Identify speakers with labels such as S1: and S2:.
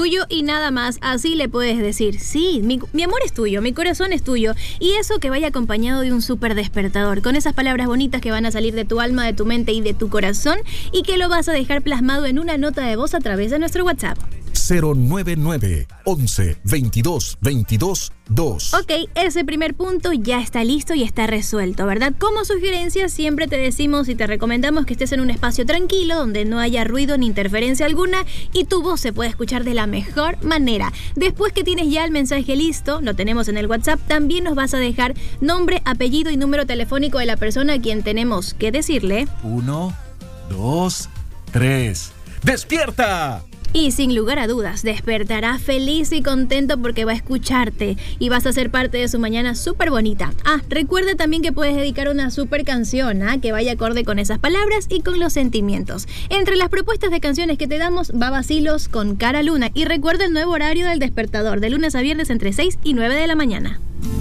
S1: tuyo y nada más. Así le puedes decir, sí, mi amor es tuyo, mi corazón es tuyo. Y eso que vaya acompañado de un súper despertador, con esas palabras bonitas que van a salir de tu alma, de tu mente y de tu corazón, y que lo vas a dejar plasmado en una nota de voz a través de nuestro WhatsApp.
S2: 099 11 22 22 2.
S1: Ok, ese primer punto ya está listo y está resuelto, ¿verdad? Como sugerencia siempre te decimos y te recomendamos que estés en un espacio tranquilo donde no haya ruido ni interferencia alguna y tu voz se pueda escuchar de la mejor manera. Después que tienes ya el mensaje listo, lo tenemos en el WhatsApp, también nos vas a dejar nombre, apellido y número telefónico de la persona a quien tenemos que decirle
S2: 1, 2, 3. ¡Despierta!
S1: Y sin lugar a dudas, despertará feliz y contento porque va a escucharte y vas a ser parte de su mañana súper bonita. Recuerda también que puedes dedicar una súper canción que vaya acorde con esas palabras y con los sentimientos. Entre las propuestas de canciones que te damos va Vacilos con Cara Luna. Y recuerda el nuevo horario del despertador, de lunes a viernes entre 6 y 9 de la mañana.